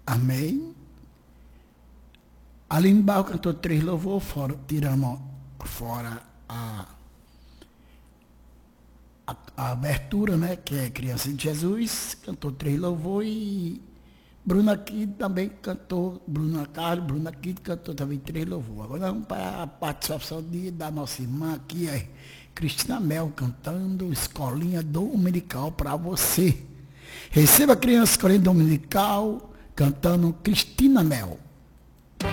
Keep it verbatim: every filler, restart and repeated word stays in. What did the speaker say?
Amém. Aline Barro cantou três louvores, fora, tirando fora a, a, a abertura, né? Que é Criança de Jesus, cantou três louvores e Bruna Kid também cantou, Bruna Carlos, Bruna Kid cantou também três louvores. Agora vamos para a participação de, da nossa irmã aqui, é Cristina Mel, cantando Escolinha Dominical para você. Receba a criança Escolinha Dominical, cantando Cristina Mel.